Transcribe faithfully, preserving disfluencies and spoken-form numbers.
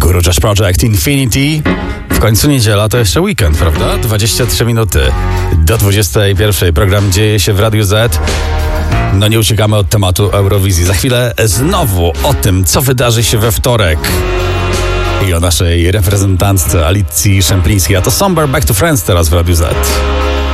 Guru Josh Project, Infinity. W końcu niedziela to jeszcze weekend, prawda? dwadzieścia trzy minuty do dwudziestej pierwszej. Program dzieje się w Radiu Z. No nie uciekamy od tematu Eurowizji. Za chwilę znowu o tym, co wydarzy się we wtorek. I o naszej reprezentantce Alicji Szemplińskiej. A to Somber Back to Friends teraz w Radiu Z.